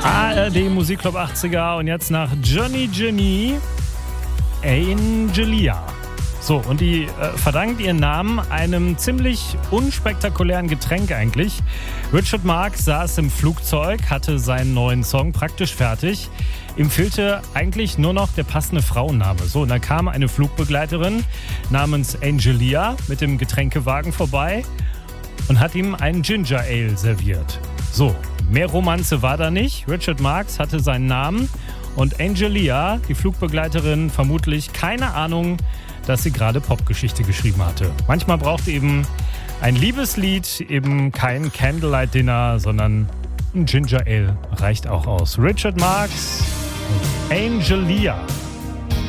ARD Musikclub 80er und jetzt nach Johnny Jimmy, Angelia. So, und die verdankt ihren Namen einem ziemlich unspektakulären Getränk eigentlich. Richard Marx saß im Flugzeug, hatte seinen neuen Song praktisch fertig. Ihm fehlte eigentlich nur noch der passende Frauenname. So, und da kam eine Flugbegleiterin namens Angelia mit dem Getränkewagen vorbei und hat ihm einen Ginger Ale serviert. So, mehr Romanze war da nicht. Richard Marx hatte seinen Namen und Angelia, die Flugbegleiterin, vermutlich keine Ahnung, dass sie gerade Popgeschichte geschrieben hatte. Manchmal braucht eben ein Liebeslied eben kein Candlelight Dinner, sondern ein Ginger Ale reicht auch aus. Richard Marx und Angelia.